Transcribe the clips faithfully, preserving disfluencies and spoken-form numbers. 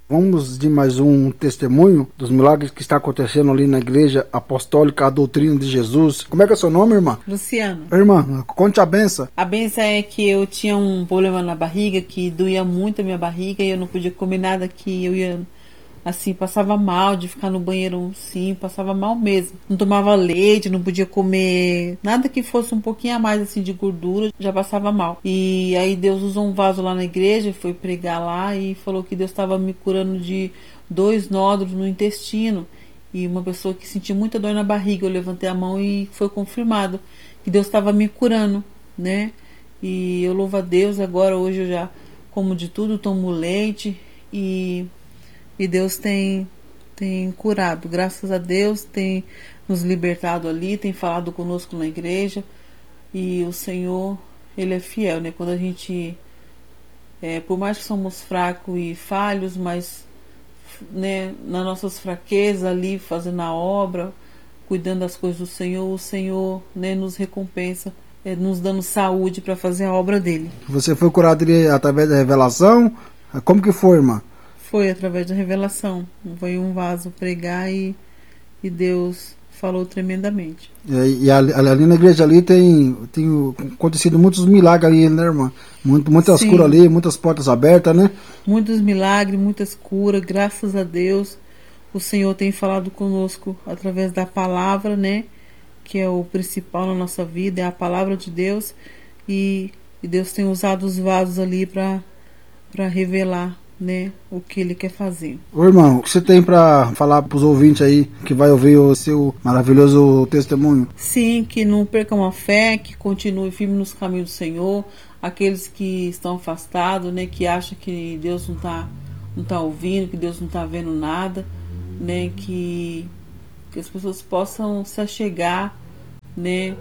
Vamos de mais um testemunho dos milagres que está acontecendo ali na Igreja Apostólica, a Doutrina de Jesus. Como é que é o seu nome, irmã? Luciana. Irmã, conte a benção. A benção é que eu tinha um problema na barriga, que doía muito a minha barriga e eu não podia comer nada, que eu ia, assim, passava mal de ficar no banheiro, sim, passava mal mesmo. Não tomava leite, não podia comer nada que fosse um pouquinho a mais, assim, de gordura, já passava mal. E aí Deus usou um vaso lá na igreja, foi pregar lá e falou que Deus estava me curando de dois nódulos no intestino. E uma pessoa que sentia muita dor na barriga, eu levantei a mão e foi confirmado que Deus estava me curando, né? E eu louvo a Deus, agora hoje eu já como de tudo, tomo leite e... E Deus tem, tem curado, graças a Deus, tem nos libertado ali, tem falado conosco na igreja. E o Senhor, Ele é fiel, né? Quando a gente, é, por mais que somos fracos e falhos, mas, né, nas nossas fraquezas ali, fazendo a obra, cuidando das coisas do Senhor, o Senhor, né, nos recompensa, é, nos dando saúde para fazer a obra dele. Você foi curado ali através da revelação? Como que foi, irmã? Foi através da revelação. Foi um vaso pregar e, e Deus falou tremendamente. E, e ali, ali na igreja ali tem, tem acontecido muitos milagres ali, né, irmã? Muito, muitas Sim. curas ali, muitas portas abertas, né? Muitos milagres, muitas curas, graças a Deus. O Senhor tem falado conosco através da palavra, né? Que é o principal na nossa vida, é a palavra de Deus. E, e Deus tem usado os vasos ali para para revelar, né, o que Ele quer fazer. Ô irmão, o que você tem para falar para os ouvintes aí que vai ouvir o seu maravilhoso testemunho? Sim, que não percam a fé, que continue firme nos caminhos do Senhor. Aqueles que estão afastados, né, que acham que Deus não está não tá ouvindo, que Deus não está vendo nada, né, que, que as pessoas possam se achegar, né,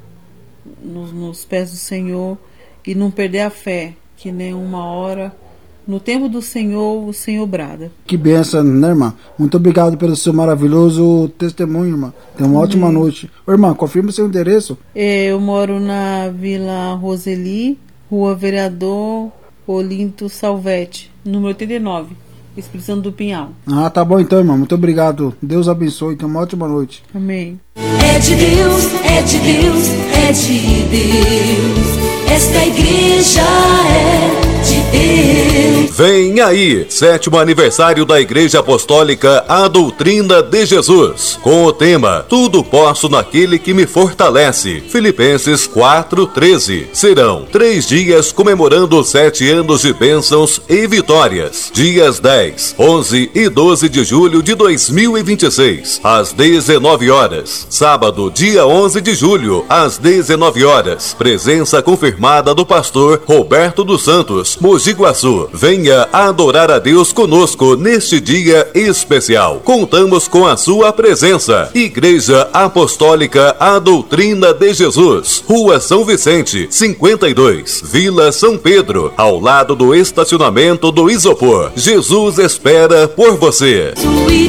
nos, nos pés do Senhor e não perder a fé, que nem uma hora no tempo do Senhor, o Senhor brada. Que benção, né, irmã? Muito obrigado pelo seu maravilhoso testemunho, irmã. Tenha uma Amém. Ótima noite. Ô, irmã, confirma o seu endereço. Eu moro na Vila Roseli, Rua Vereador Olinto Salvete, número oitenta e nove, Espírito Santo do Pinhal. Ah, tá bom então, irmã. Muito obrigado. Deus abençoe. Tenha uma ótima noite. Amém. É de Deus, é de Deus, é de Deus. Esta igreja é de Deus. Vem aí, sétimo aniversário da Igreja Apostólica, a Doutrina de Jesus, com o tema Tudo Posso naquele que me fortalece, Filipenses quatro, treze. Serão três dias comemorando sete anos de bênçãos e vitórias. Dias dez, onze e doze de julho de dois mil e vinte e seis, às dezenove horas. Sábado, dia onze de julho, às dezenove horas. Presença confirmada do pastor Roberto dos Santos, Mogi Guaçu. Venha adorar a Deus conosco neste dia especial. Contamos com a sua presença. Igreja Apostólica, a Doutrina de Jesus, Rua São Vicente, cinquenta e dois, Vila São Pedro, ao lado do estacionamento do Isopor. Jesus espera por você.